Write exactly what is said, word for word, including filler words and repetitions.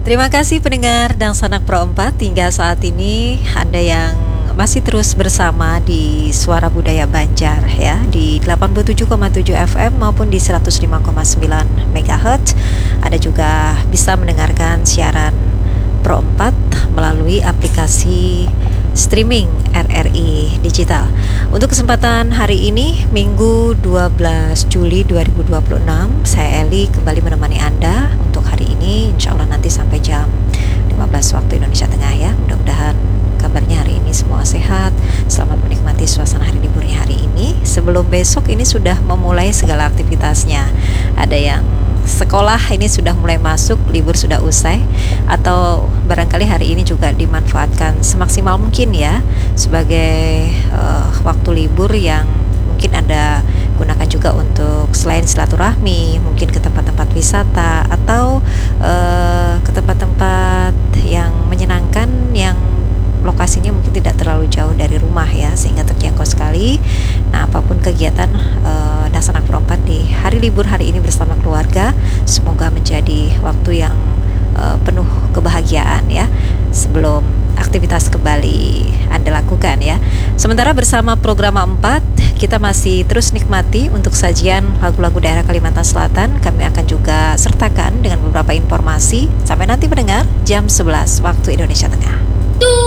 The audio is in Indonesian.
Terima kasih pendengar dan sanak Pro empat. Hingga saat ini Anda yang masih terus bersama di Suara Budaya Banjar ya, di delapan puluh tujuh koma tujuh F M maupun di seratus lima koma sembilan megahertz. Anda juga bisa mendengarkan siaran Pro empat melalui aplikasi streaming R R I Digital. Untuk kesempatan hari ini, Minggu dua belas Juli dua ribu dua puluh enam, saya Eli kembali menemani Anda untuk hari ini, insya Allah nanti sampai jam lima belas waktu Indonesia Tengah ya. Mudah-mudahan kabarnya hari ini semua sehat. Selamat menikmati suasana hari liburnya hari ini. Sebelum besok ini sudah memulai segala aktivitasnya. Ada yang sekolah ini sudah mulai masuk, libur sudah usai, atau barangkali hari ini juga dimanfaatkan semaksimal mungkin ya sebagai uh, waktu libur yang mungkin Anda gunakan juga untuk selain silaturahmi, mungkin ke tempat-tempat wisata atau uh, ke tempat-tempat yang menyenangkan yang lokasinya mungkin tidak terlalu jauh dari rumah ya, sehingga terjangkau sekali. Nah, apapun kegiatan uh, dan sanak perempat di hari libur hari ini bersama keluarga, semoga menjadi waktu yang uh, penuh kebahagiaan ya, sebelum aktivitas kembali Anda lakukan ya. Sementara bersama program empat, kita masih terus nikmati untuk sajian lagu-lagu daerah Kalimantan Selatan. Kami akan juga sertakan dengan beberapa informasi sampai nanti mendengar jam sebelas waktu Indonesia Tengah.